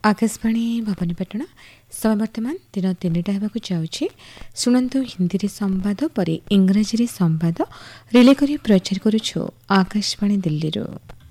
आकाशवाणी भवानीपाटना समय वर्तमान दिन 3टा हेबाकु जाउछि। शुणन्तु हिंदी संवाद पर इंग्राजी संवाद रिले करी प्रचार करुछु आकाशवाणी दिल्ली।